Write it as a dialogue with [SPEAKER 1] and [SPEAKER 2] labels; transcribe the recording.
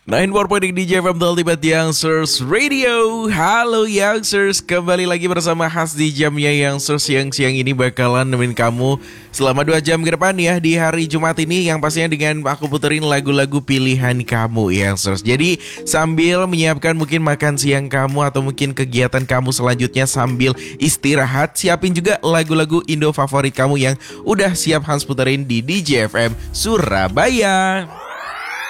[SPEAKER 1] 94.6 DJ FM The Ultimate Youngsters Radio. Halo Youngsters, kembali lagi bersama Has di jamnya Youngsters yang siang ini bakalan nemenin kamu selama 2 jam ke depan ya, di hari Jumat ini, yang pastinya dengan aku puterin lagu-lagu pilihan kamu Youngsters. Jadi sambil menyiapkan mungkin makan siang kamu atau mungkin kegiatan kamu selanjutnya sambil istirahat, siapin juga lagu-lagu Indo favorit kamu yang udah siap Hans puterin di DJ FM Surabaya.